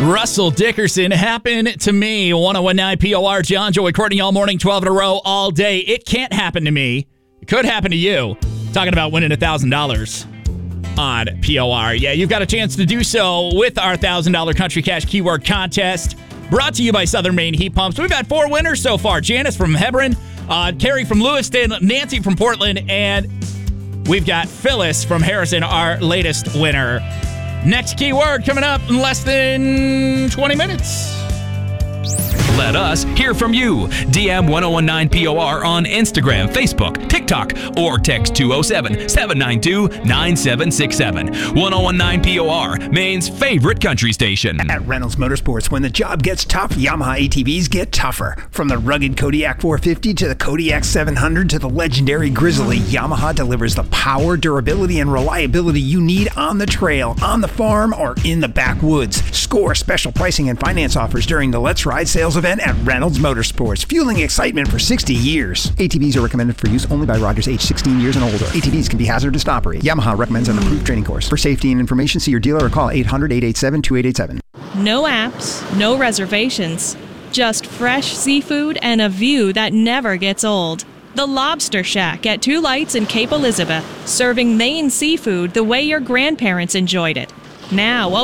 Russell Dickerson, happened to me. 1019 POR, John, Joey, Courtney, all morning, 12 in a row, all day. It can't happen to me. It could happen to you. Talking about winning $1,000 on POR. Yeah, you've got a chance to do so with our $1,000 Country Cash Keyword Contest. Brought to you by Southern Maine Heat Pumps. We've had 4 winners so far. Janice from Hebron, Carrie from Lewiston, Nancy from Portland, and we've got Phyllis from Harrison, our latest winner. Next keyword coming up in less than 20 minutes. Let us hear from you. DM 1019 POR on Instagram, Facebook, TikTok, or text 207-792-9767. 1019 POR, Maine's favorite country station. At Reynolds Motorsports, when the job gets tough, Yamaha ATVs get tougher. From the rugged Kodiak 450 to the Kodiak 700 to the legendary Grizzly, Yamaha delivers the power, durability, and reliability you need on the trail, on the farm, or in the backwoods. Score special pricing and finance offers during the Let's Ride sales event at Reynolds Motorsports, fueling excitement for 60 years. ATVs are recommended for use only by riders age 16 years and older. ATVs can be hazardous to operate. Yamaha recommends an approved training course. For safety and information, see your dealer or call 800-887-2887. No apps, no reservations. Just fresh seafood and a view that never gets old. The Lobster Shack at Two Lights in Cape Elizabeth, serving Maine seafood the way your grandparents enjoyed it. Now